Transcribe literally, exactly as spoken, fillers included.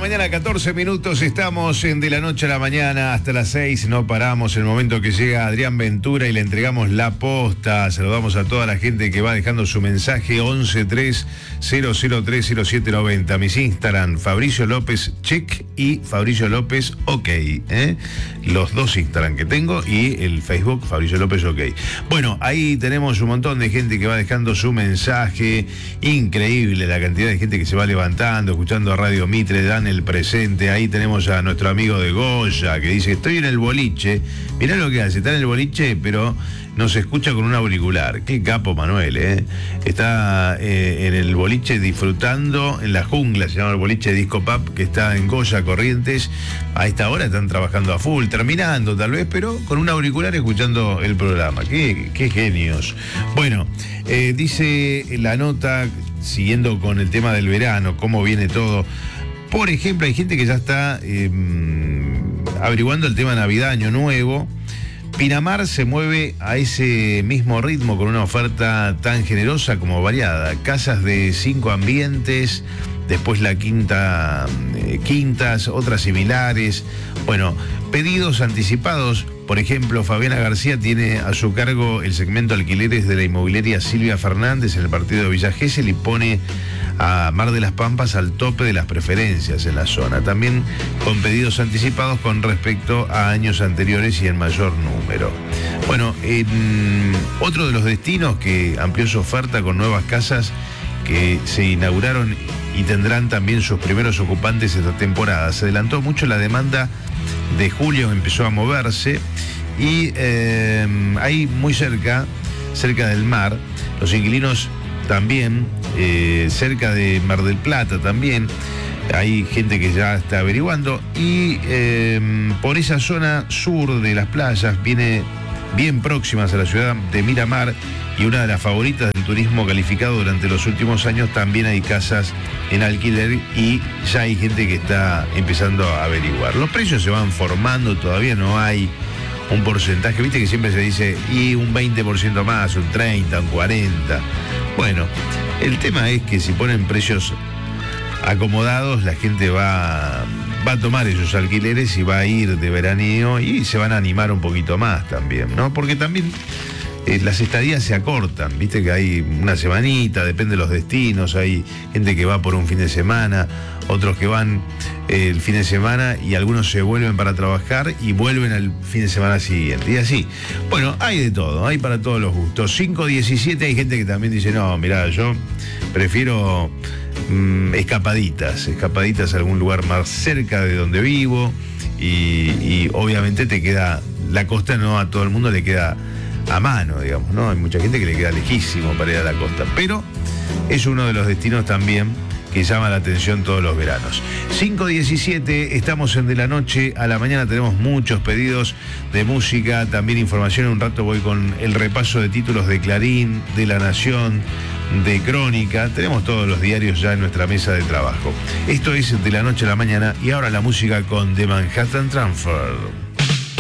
mañana, catorce minutos, estamos en De la Noche a la Mañana hasta las seis, no paramos. El momento que llega Adrián Ventura y le entregamos la posta. Saludamos a toda la gente que va dejando su mensaje. Once tres cero cero tres cero siete noventa. Mis Instagram, Fabricio López Check y Fabricio López OK, ¿eh? Los dos Instagram que tengo y el Facebook Fabricio López OK. Bueno, ahí tenemos un montón de gente que va dejando su mensaje. Increíble la cantidad de gente que se va levantando, escuchando a Radio Mitre, dan el presente. Ahí tenemos a nuestro amigo de Goya que dice: estoy en el boliche. Mirá lo que hace, está en el boliche, pero nos escucha con un auricular. Qué capo Manuel, ¿eh? Está eh, en el boliche disfrutando, en la jungla, se llama el boliche Disco Pub, que está en Goya, Corrientes. A esta hora están trabajando a full, terminando tal vez, pero con un auricular escuchando el programa. Qué, qué genios. Bueno, eh, dice la nota, siguiendo con el tema del verano, cómo viene todo. Por ejemplo, hay gente que ya está eh, averiguando el tema Navidad, Año Nuevo. Pinamar se mueve a ese mismo ritmo con una oferta tan generosa como variada. Casas de cinco ambientes, después la quinta, eh, quintas, otras similares. Bueno, pedidos anticipados. Por ejemplo, Fabiana García tiene a su cargo el segmento alquileres de la inmobiliaria Silvia Fernández en el partido de Villa Gesell y pone a Mar de las Pampas al tope de las preferencias en la zona. También con pedidos anticipados con respecto a años anteriores y en mayor número. Bueno, en otro de los destinos que amplió su oferta con nuevas casas que se inauguraron y tendrán también sus primeros ocupantes esta temporada. Se adelantó mucho la demanda de julio, empezó a moverse y eh, ahí muy cerca, cerca del mar, los inquilinos también, eh, cerca de Mar del Plata también, hay gente que ya está averiguando y eh, por esa zona sur de las playas, viene bien próximas a la ciudad de Miramar y una de las favoritas del turismo calificado durante los últimos años, también hay casas en alquiler y ya hay gente que está empezando a averiguar. Los precios se van formando, todavía no hay un porcentaje, viste que siempre se dice y un veinte por ciento más, un treinta, un cuarenta. Bueno, el tema es que si ponen precios acomodados, la gente va, va a tomar esos alquileres y va a ir de veraneo y se van a animar un poquito más también, ¿no? Porque también eh, las estadías se acortan, viste que hay una semanita, depende de los destinos, hay gente que va por un fin de semana, otros que van eh, el fin de semana y algunos se vuelven para trabajar y vuelven al fin de semana siguiente. Y así, bueno, hay de todo, hay para todos los gustos. cinco diecisiete, hay gente que también dice, no, mirá, yo prefiero mmm, escapaditas, escapaditas a algún lugar más cerca de donde vivo y, y obviamente te queda, la costa no a todo el mundo le queda a mano, digamos, ¿no? Hay mucha gente que le queda lejísimo para ir a la costa, pero es uno de los destinos también que llama la atención todos los veranos. cinco diecisiete, estamos en De la Noche a la Mañana, tenemos muchos pedidos de música, también información. En un rato voy con el repaso de títulos de Clarín, de La Nación, de Crónica. Tenemos todos los diarios ya en nuestra mesa de trabajo. Esto es De la Noche a la Mañana y ahora la música con The Manhattan Transfer.